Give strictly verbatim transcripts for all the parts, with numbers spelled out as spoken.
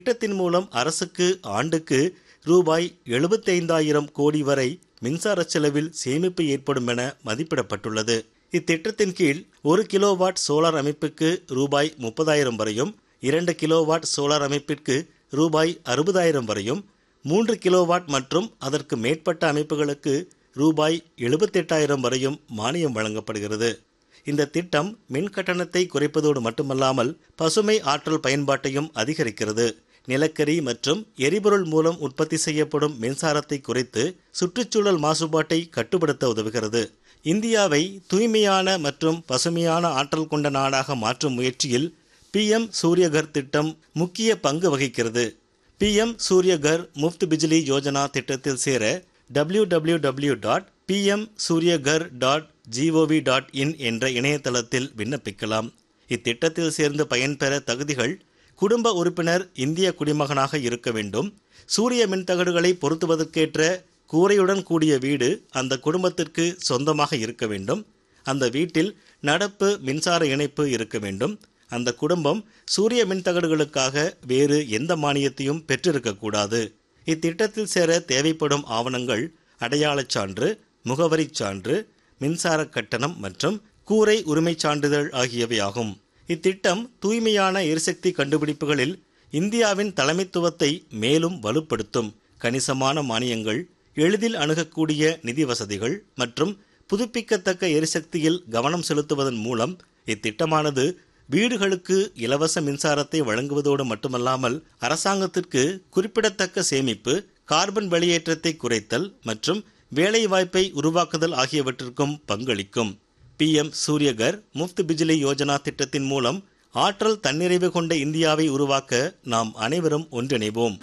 திட்டத்தின் மூலம் அரசுக்கு ஆண்டுக்கு ரூபாய் எழுபத்தைந்தாயிரம் கோடி வரை மின்சார செலவில் சேமிப்பு ஏற்படும் என மதிப்பிடப்பட்டுள்ளது. இத்திட்டத்தின் கீழ் ஒரு கிலோவாட் சோலார் அமைப்புக்கு ரூபாய் முப்பதாயிரம் வரையும், இரண்டு கிலோவாட் சோலார் அமைப்பிற்கு ரூபாய் அறுபதாயிரம் வரையும், மூன்று கிலோவாட் மற்றும் அதற்கு மேற்பட்ட அமைப்புகளுக்கு ரூபாய் எழுபத்தெட்டாயிரம் வரையும் மானியம் வழங்கப்படுகிறது. இந்த திட்டம் மின் கட்டணத்தை குறைப்பதோடு மட்டுமல்லாமல் பசுமை ஆற்றல் பயன்பாட்டையும் அதிகரிக்கிறது. நிலக்கரி மற்றும் எரிபொருள் மூலம் உற்பத்தி செய்யப்படும் மின்சாரத்தை குறைத்து சுற்றுச்சூழல் மாசுபாட்டை கட்டுப்படுத்த உதவுகிறது. இந்தியாவை தூய்மையான மற்றும் பசுமையான ஆற்றல் கொண்ட நாடாக மாற்றும் முயற்சியில் பி எம் சூரியகர் திட்டம் முக்கிய பங்கு வகிக்கிறது. பி எம் சூரியகர் முஃப்த் பிஜ்லி யோஜனா திட்டத்தில் சேர W W W dot B M Surya Ghar dot gov dot in என்ற இணையதளத்தில் விண்ணப்பிக்கலாம். இத்திட்டத்தில் சேர்ந்து பயன்பெற தகுதிகள்: குடும்ப உறுப்பினர் இந்திய குடிமகனாக இருக்க வேண்டும். சூரிய மின்தகடுகளை பொருத்துவதற்கேற்ற கூரையுடன் கூடிய வீடு அந்த குடும்பத்திற்கு சொந்தமாக இருக்க வேண்டும். அந்த வீட்டில் நடப்பு மின்சார இணைப்பு இருக்க வேண்டும். அந்த குடும்பம் சூரிய மின்தகடுகளுக்காக வேறு எந்த மானியத்தையும் பெற்றிருக்கக்கூடாது. இத்திட்டத்தில் சேர தேவைப்படும் ஆவணங்கள்: அடையாளச் சான்று, முகவரிச் சான்று, மின்சார கட்டணம் மற்றும் கூரை உரிமைச் சான்றிதழ் ஆகியவை ஆகும். இத்திட்டம் தூய்மையான எரிசக்தி கண்டுபிடிப்புகளில் இந்தியாவின் தலைமைத்துவத்தை மேலும் வலுப்படுத்தும். கணிசமான மானியங்கள், எளிதில் அணுகக்கூடிய நிதி வசதிகள் மற்றும் புதுப்பிக்கத்தக்க எரிசக்தியில் கவனம் செலுத்துவதன் மூலம் இத்திட்டமானது வீடுகளுக்கு இலவச மின்சாரத்தை வழங்குவதோடு மட்டுமல்லாமல் அரசாங்கத்திற்கு குறிப்பிடத்தக்க சேமிப்பு, கார்பன் வெளியேற்றத்தை குறைத்தல் மற்றும் வேலைவாய்ப்பை உருவாக்குதல் ஆகியவற்றிற்கும் பங்களிக்கும். பி எம் சூரியகர் முஃப்த் பிஜ்லி யோஜனா திட்டத்தின் மூலம் ஆற்றல் தன்னிறைவு கொண்ட இந்தியாவை உருவாக்க நாம் அனைவரும் ஒன்றிணைவோம்.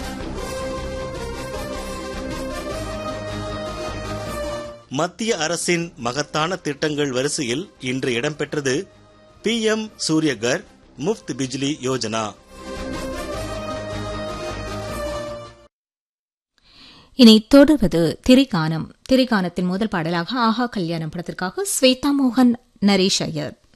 மத்திய அரசின் மகத்தான திட்டங்கள் வரிசையில் இன்று இடம்பெற்றது பி எம் சூரியகர் முஃப்த் பிஜ்லி யோஜனா. இனி தொடர்வது திரைக்கானம். திரைக்கானத்தின் முதல் பாடலாக ஆஹா கல்யாணம் படத்திற்காக ஸ்வேதா மோகன், நரேஷ் ஐயர்.